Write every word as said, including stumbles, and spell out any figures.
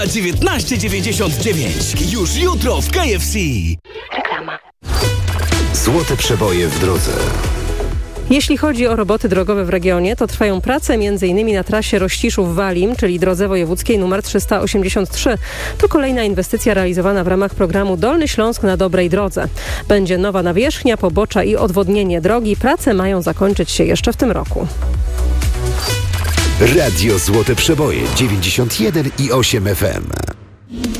dziewiętnaście dziewięćdziesiąt dziewięć. Już jutro w K F C. Reklama. Złote przeboje w drodze. Jeśli chodzi o roboty drogowe w regionie, to trwają prace m.in. na trasie Rościszów-Walim, czyli drodze wojewódzkiej nr trzysta osiemdziesiąt trzy. To kolejna inwestycja realizowana w ramach programu Dolny Śląsk na dobrej drodze. Będzie nowa nawierzchnia, pobocza i odwodnienie drogi. Prace mają zakończyć się jeszcze w tym roku. Radio Złote Przeboje dziewięćdziesiąt jeden i osiem F M.